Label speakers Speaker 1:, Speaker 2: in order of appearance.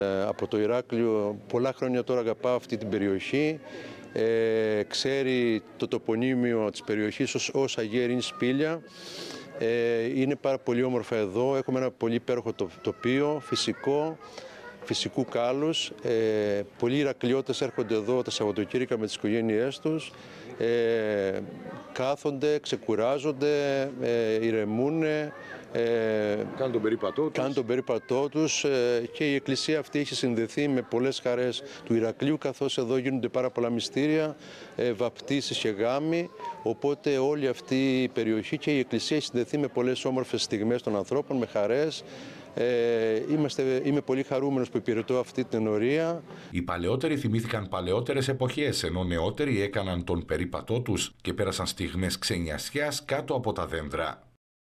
Speaker 1: Από το Ηράκλειο πολλά χρόνια τώρα αγαπάω αυτή την περιοχή. Ξέρει το τοπονύμιο της περιοχής ως Αγέρινη Σπήλια. Είναι πάρα πολύ όμορφα εδώ. Έχουμε ένα πολύ υπέροχο τοπίο, φυσικού κάλους. Πολλοί Ηρακλειώτες έρχονται εδώ τα Σαββατοκύριακα με τις οικογένειές τους. Κάθονται, ξεκουράζονται, ηρεμούν. Κάνουν τον περίπατό τους και η εκκλησία αυτή έχει συνδεθεί με πολλές χαρές του Ηρακλείου, καθώς εδώ γίνονται πάρα πολλά μυστήρια, βαπτίσεις και γάμοι, οπότε όλη αυτή η περιοχή και η εκκλησία έχει συνδεθεί με πολλές όμορφες στιγμές των ανθρώπων, με χαρές. Είμαι πολύ χαρούμενος που υπηρετώ αυτή την ενορία.
Speaker 2: Οι παλαιότεροι θυμήθηκαν παλαιότερες εποχές, ενώ νεότεροι έκαναν τον περίπατό τους και πέρασαν στιγμές ξενιασιάς κάτω από τα δέντρα.